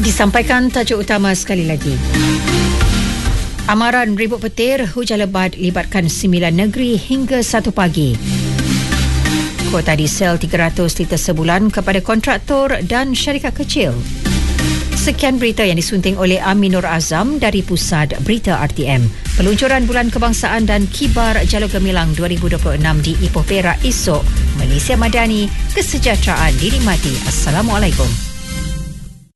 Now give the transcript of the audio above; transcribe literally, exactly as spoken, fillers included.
Disampaikan tajuk utama sekali lagi. Amaran ribut petir, hujan lebat libatkan sembilan negeri hingga satu pagi. Kuota diesel tiga ratus liter sebulan kepada kontraktor dan syarikat kecil. Sekian berita yang disunting oleh Aminur Azam dari Pusat Berita R T M. Peluncuran Bulan Kebangsaan dan Kibar Jalur Gemilang dua ribu dua puluh enam di Ipoh Perak esok. Malaysia Madani, kesejahteraan dinikmati. Assalamualaikum.